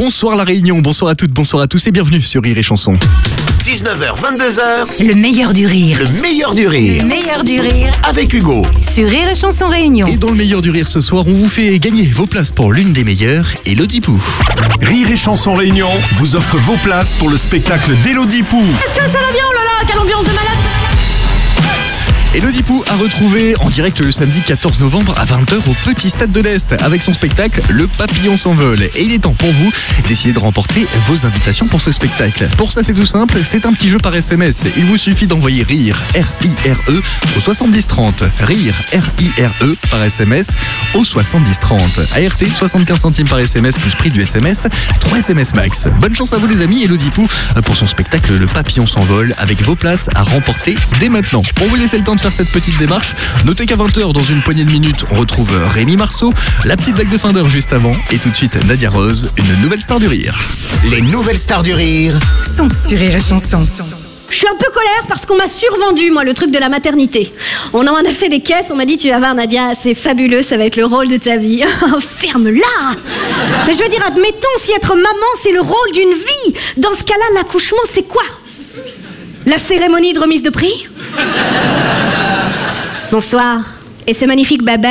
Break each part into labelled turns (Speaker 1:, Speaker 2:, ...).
Speaker 1: Bonsoir La Réunion, bonsoir à toutes, bonsoir à tous et bienvenue sur Rire et Chanson.
Speaker 2: 19h, 22h,
Speaker 3: Le meilleur du rire.
Speaker 2: le meilleur du rire.
Speaker 3: Le meilleur du rire
Speaker 2: Avec Hugo.
Speaker 3: sur Rire et Chanson Réunion.
Speaker 1: Et dans le meilleur du rire ce soir, on vous fait gagner vos places pour l'une des meilleures, Elodie Pou.
Speaker 4: Rire et Chanson Réunion vous offre vos places pour le spectacle d'Elodie Pou.
Speaker 5: Est-ce que ça va bien, oh là là, quelle ambiance de malade!
Speaker 1: Elodie Pou a retrouvé en direct le samedi 14 novembre à 20h au Petit Stade de l'Est avec son spectacle Le Papillon s'envole. Et il est temps pour vous d'essayer de remporter vos invitations pour ce spectacle. Pour ça, c'est tout simple, c'est un petit jeu par SMS. Il vous suffit d'envoyer RIRE, R-I-R-E, au 7030. RIRE, R-I-R-E, par SMS au 7030. ART, 75 centimes par SMS plus prix du SMS, 3 SMS max. Bonne chance à vous les amis, Elodie Pou, pour son spectacle Le Papillon s'envole avec vos places à remporter dès maintenant. Pour vous laisser le temps de faire cette petite démarche, notez qu'à 20h, dans une poignée de minutes, on retrouve Rémi Marceau, la petite blague de fin d'heure juste avant, et tout de suite Nadia Rose, une nouvelle star du rire.
Speaker 2: Les nouvelles stars du rire.
Speaker 3: Sont sur Rire et Chanson.
Speaker 5: Je suis un peu colère parce qu'on m'a survendu, moi, le truc de la maternité. On en a fait des caisses, on m'a dit, tu vas voir Nadia, c'est fabuleux, ça va être le rôle de ta vie. Ferme-la! Mais je veux dire, admettons, si être maman, c'est le rôle d'une vie, dans ce cas-là, l'accouchement, c'est quoi? La cérémonie de remise de prix? Bonsoir. Et ce magnifique bébé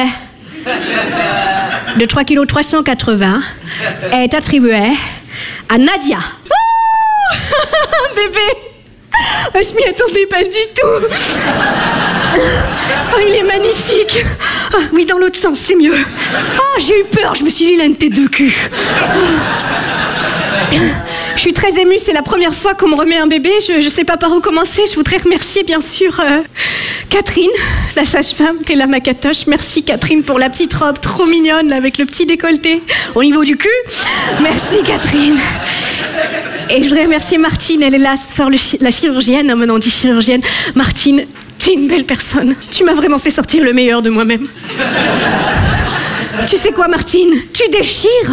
Speaker 5: de 3,380 kg est attribué à Nadia. Oh bébé! Je m'y attendais pas du tout. Oh, il est magnifique. Ah, oui, dans l'autre sens, c'est mieux. Oh, j'ai eu peur, je me suis dit, il a une tête de cul. Je suis très émue, c'est la première fois qu'on me remet un bébé. Je sais pas par où commencer. Je voudrais remercier, bien sûr, Catherine, la sage-femme, t'es là, ma catoche. Merci, Catherine, pour la petite robe trop mignonne, là, avec le petit décolleté au niveau du cul. Merci, Catherine. Et je voudrais remercier Martine, elle est là, ce soir, la chirurgienne. Non, maintenant on dit chirurgienne. Martine, t'es une belle personne. Tu m'as vraiment fait sortir le meilleur de moi-même. Tu sais quoi, Martine? Tu déchires.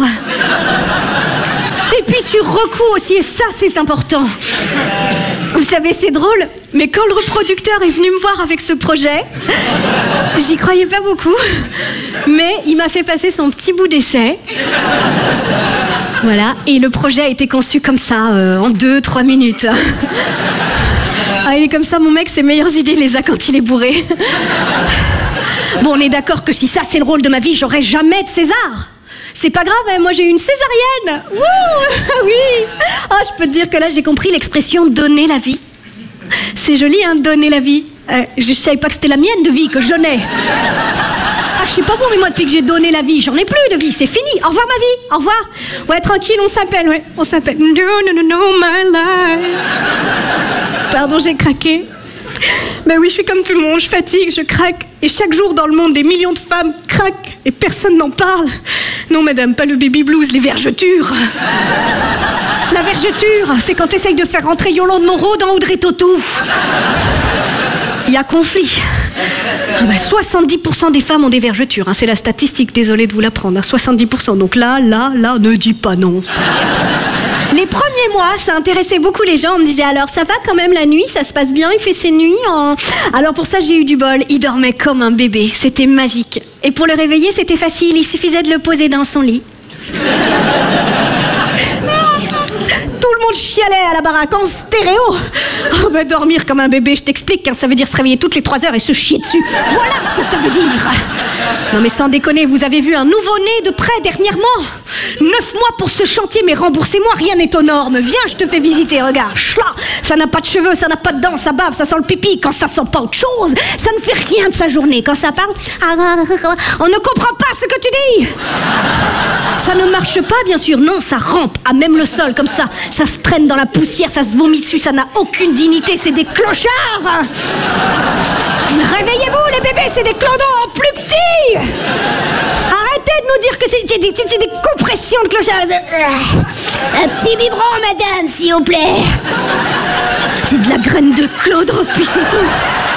Speaker 5: Et puis tu recouds aussi, et ça c'est important. Vous savez, c'est drôle, mais quand le reproducteur est venu me voir avec ce projet, j'y croyais pas beaucoup, mais il m'a fait passer son petit bout d'essai. Voilà, et le projet a été conçu comme ça, en 2-3 minutes. Ah, il est comme ça, mon mec, ses meilleures idées, il les a quand il est bourré. Bon, on est d'accord que si ça c'est le rôle de ma vie, j'aurai jamais de César. C'est pas grave, hein, moi j'ai eu une césarienne. Wouh, oui. Oh, je peux te dire que là j'ai compris l'expression donner la vie. C'est joli, hein, donner la vie. Je savais pas que c'était la mienne de vie que je donnais. Ah, je sais pas vous, mais moi depuis que j'ai donné la vie, j'en ai plus de vie, c'est fini. Au revoir ma vie, au revoir. Ouais, tranquille, on s'appelle, ouais, on s'appelle. No, my life. Pardon, j'ai craqué. Ben oui, je suis comme tout le monde, je fatigue, je craque. Et chaque jour dans le monde, des millions de femmes craquent et personne n'en parle. Non, madame, pas le baby blues, les vergetures. La vergeture, c'est quand t'essayes de faire rentrer Yolande Moreau dans Audrey Tautou. Il y a conflit. Ah ben 70% des femmes ont des vergetures, hein, c'est la statistique, désolée de vous l'apprendre, hein, 70%. Donc là, ne dis pas non. Les premiers mois, ça intéressait beaucoup les gens. On me disait, alors ça va quand même la nuit, ça se passe bien, il fait ses nuits Alors pour ça, j'ai eu du bol. Il dormait comme un bébé, c'était magique. Et pour le réveiller, c'était facile, il suffisait de le poser dans son lit. Tout le monde chialait à la baraque en stéréo. Oh bah dormir comme un bébé, je t'explique, hein, ça veut dire se réveiller toutes les 3 heures et se chier dessus. Voilà ce que ça veut dire. Non mais sans déconner, vous avez vu un nouveau-né de près dernièrement? 9 mois pour ce chantier, mais remboursez-moi, rien n'est aux normes. Viens, je te fais visiter, regarde. Chla, ça n'a pas de cheveux, ça n'a pas de dents, ça bave, ça sent le pipi. Quand ça sent pas autre chose, ça ne fait rien de sa journée. Quand ça parle, on ne comprend pas ce que tu dis. Ça ne marche pas, bien sûr, non, ça rampe à même le sol, comme ça. Ça se traîne dans la poussière, ça se vomit dessus, ça n'a aucune dignité, c'est des clochards. Réveillez-vous, les bébés, c'est des clodos en plus petits. Arrêtez de nous dire que c'est des compressions de clochards. Un petit biberon, madame, s'il vous plaît. C'est de la graine de Claude, puis c'est tout.